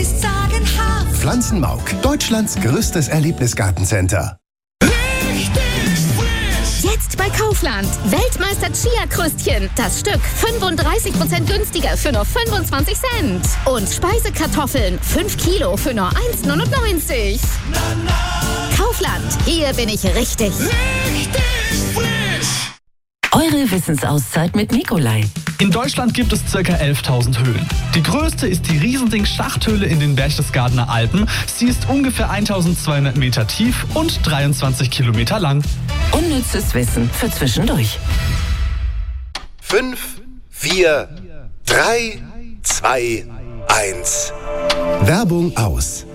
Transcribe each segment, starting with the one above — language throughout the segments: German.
ist sagenhaft. Pflanzenmauk, Deutschlands größtes Erlebnisgartencenter. Jetzt bei Kaufland. Weltmeister Chia-Krüstchen. Das Stück 35% günstiger für nur 25 Cent. Und Speisekartoffeln 5 Kilo für nur 1,99. Kaufland. Hier bin ich richtig. Eure Wissensauszeit mit Nikolai. In Deutschland gibt es ca. 11.000 Höhlen. Die größte ist die Riesending-Schachthöhle in den Berchtesgadener Alpen. Sie ist ungefähr 1.200 Meter tief und 23 Kilometer lang. Unnützes Wissen für zwischendurch. 5, 4, 3, 2, 1. Werbung aus.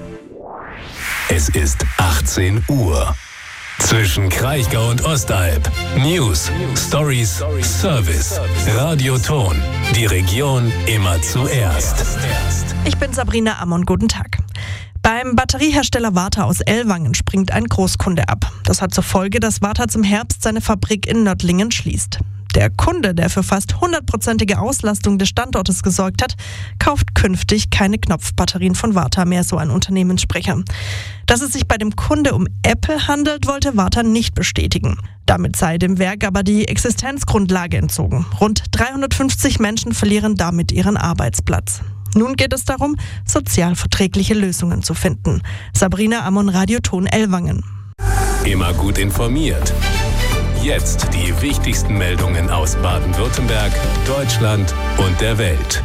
Es ist 18 Uhr. Zwischen Kraichgau und Ostalb. News, Stories, Service. Radioton. Die Region immer zuerst. Ich bin Sabrina Ammon, guten Tag. Beim Batteriehersteller Varta aus Ellwangen springt ein Großkunde ab. Das hat zur Folge, dass Varta zum Herbst seine Fabrik in Nördlingen schließt. Der Kunde, der für fast 100%ige Auslastung des Standortes gesorgt hat, kauft künftig keine Knopfbatterien von Varta mehr, so ein Unternehmenssprecher. Dass es sich bei dem Kunde um Apple handelt, wollte Varta nicht bestätigen. Damit sei dem Werk aber die Existenzgrundlage entzogen. Rund 350 Menschen verlieren damit ihren Arbeitsplatz. Nun geht es darum, sozialverträgliche Lösungen zu finden. Sabrina Ammon, Radioton Ellwangen. Immer gut informiert. Jetzt die wichtigsten Meldungen aus Baden-Württemberg, Deutschland und der Welt.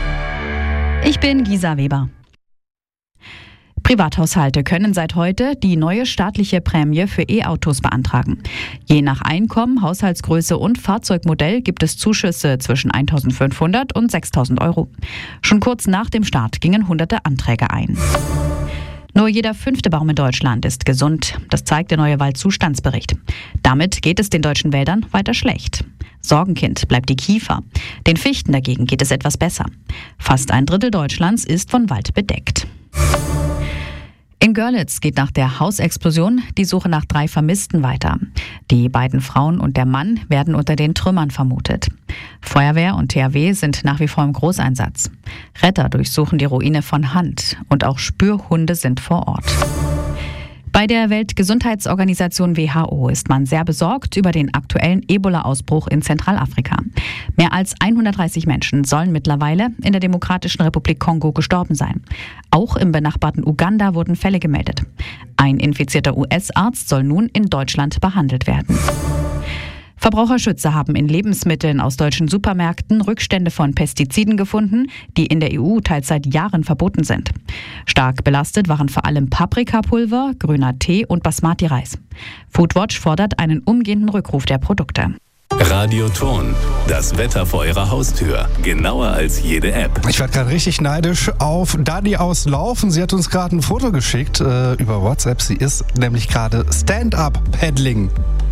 Ich bin Gisa Weber. Privathaushalte können seit heute die neue staatliche Prämie für E-Autos beantragen. Je nach Einkommen, Haushaltsgröße und Fahrzeugmodell gibt es Zuschüsse zwischen 1.500 und 6.000 Euro. Schon kurz nach dem Start gingen hunderte Anträge ein. Nur jeder 5. Baum in Deutschland ist gesund. Das zeigt der neue Waldzustandsbericht. Damit geht es den deutschen Wäldern weiter schlecht. Sorgenkind bleibt die Kiefer. Den Fichten dagegen geht es etwas besser. Fast ein Drittel Deutschlands ist von Wald bedeckt. In Görlitz geht nach der Hausexplosion die Suche nach 3 Vermissten weiter. Die beiden Frauen und der Mann werden unter den Trümmern vermutet. Feuerwehr und THW sind nach wie vor im Großeinsatz. Retter durchsuchen die Ruine von Hand und auch Spürhunde sind vor Ort. Bei der Weltgesundheitsorganisation WHO ist man sehr besorgt über den aktuellen Ebola-Ausbruch in Zentralafrika. Mehr als 130 Menschen sollen mittlerweile in der Demokratischen Republik Kongo gestorben sein. Auch im benachbarten Uganda wurden Fälle gemeldet. Ein infizierter US-Arzt soll nun in Deutschland behandelt werden. Verbraucherschützer haben in Lebensmitteln aus deutschen Supermärkten Rückstände von Pestiziden gefunden, die in der EU teils seit Jahren verboten sind. Stark belastet waren vor allem Paprikapulver, grüner Tee und Basmati-Reis. Foodwatch fordert einen umgehenden Rückruf der Produkte. Radioton. Das Wetter vor Ihrer Haustür. Genauer als jede App. Ich werde gerade richtig neidisch auf Dani aus Laufen. Sie hat uns gerade ein Foto geschickt über WhatsApp. Sie ist nämlich gerade Stand-Up-Paddling.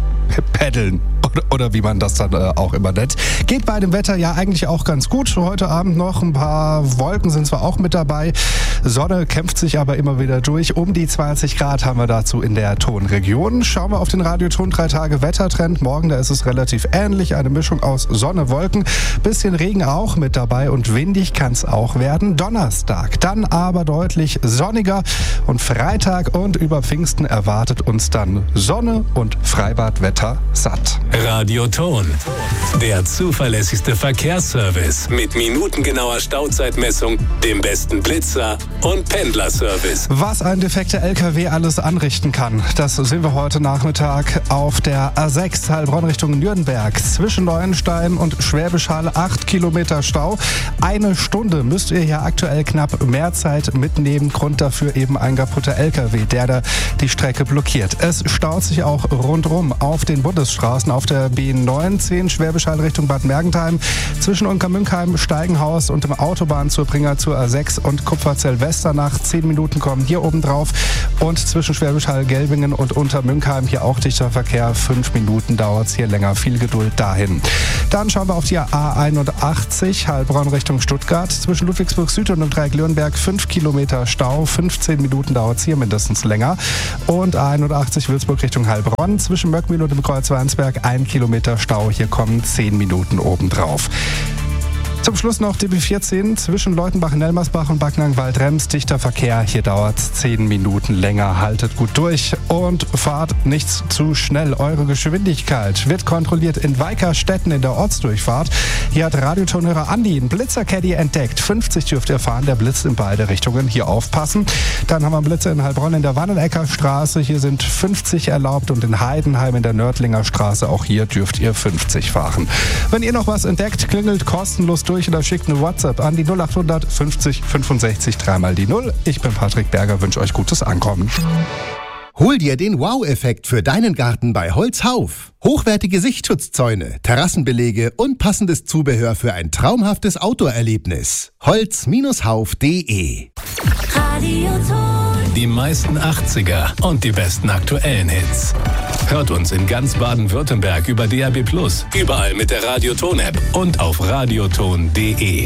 Paddeln oder wie man das dann auch immer nennt. Geht bei dem Wetter ja eigentlich auch ganz gut. Heute Abend noch ein paar Wolken sind zwar auch mit dabei. Sonne kämpft sich aber immer wieder durch. Um die 20 Grad haben wir dazu in der Tonregion. Schauen wir auf den Radioton 3 Tage Wettertrend. Morgen, da ist es relativ ähnlich. Eine Mischung aus Sonne, Wolken. Bisschen Regen auch mit dabei und windig kann es auch werden. Donnerstag, dann aber deutlich sonniger. Und Freitag und über Pfingsten erwartet uns dann Sonne und Freibadwetter satt. Radioton. Der zuverlässigste Verkehrsservice mit minutengenauer Stauzeitmessung, dem besten Blitzer und Pendlerservice. Was ein defekter LKW alles anrichten kann, das sehen wir heute Nachmittag auf der A6 Heilbronn Richtung Nürnberg. Zwischen Neuenstein und Schwäbisch Hall 8 Kilometer Stau. 1 Stunde müsst ihr hier aktuell knapp mehr Zeit mitnehmen. Grund dafür eben ein kaputter LKW, der da die Strecke blockiert. Es staut sich auch rundrum auf den Bundesstraßen, auf der B19 Schwäbisch Hall Richtung Bad Mergentheim, zwischen Unkermünkheim, Steigenhaus und dem Autobahnzubringer zur A6 und Kupferzell-Wester. Nach 10 Minuten kommen hier oben drauf und zwischen Schwäbisch Hall, Gelbingen und Untermünkheim hier auch dichter Verkehr. 5 Minuten dauert es hier länger. Viel Geduld dahin. Dann schauen wir auf die A81 Heilbronn Richtung Stuttgart. Zwischen Ludwigsburg Süd und dem Dreieck Lürnberg 5 Kilometer Stau. 15 Minuten dauert es hier mindestens länger. Und A81 Würzburg Richtung Heilbronn. Zwischen Möckmühl und dem Kreuz Weinsberg 1 Kilometer Stau. Hier kommen 10 Minuten obendrauf. Zum Schluss noch die B14 zwischen Leutenbach-Nelmersbach und Backnang-Waldrems. Dichter Verkehr, hier dauert es 10 Minuten länger. Haltet gut durch und fahrt nicht zu schnell. Eure Geschwindigkeit wird kontrollilt in Weikerstetten in der Ortsdurchfahrt. Hier hat Radiotonhörer Andi einen Blitzer-Caddy entdeckt. 50 dürft ihr fahren, der blitzt in beide Richtungen. Hier aufpassen. Dann haben wir einen Blitzer in Heilbronn in der Wannenecker Straße. Hier sind 50 erlaubt und in Heidenheim in der Nördlinger Straße. Auch hier dürft ihr 50 fahren. Wenn ihr noch was entdeckt, klingelt kostenlos durch oder schickt eine WhatsApp an die 0800 50 65 3 die 0. Ich bin Patrick Berger, wünsche euch gutes Ankommen. Hol dir den Wow-Effekt für deinen Garten bei Holzhauf. Hochwertige Sichtschutzzäune, Terrassenbelege und passendes Zubehör für ein traumhaftes Outdoor-Erlebnis. Holz-hauf.de. Die meisten 80er und die besten aktuellen Hits. Hört uns in ganz Baden-Württemberg über DAB+, überall mit der Radioton-App und auf radioton.de.